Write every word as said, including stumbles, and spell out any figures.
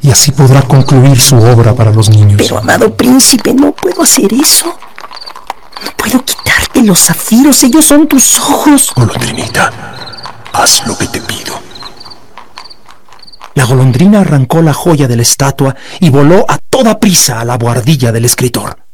y así podrá concluir su obra para los niños. Pero, amado príncipe, no puedo hacer eso. No puedo quitarte los zafiros, ellos son tus ojos. Golondrinita, haz lo que te pido. La golondrina arrancó la joya de la estatua y voló a toda prisa a la buhardilla del escritor.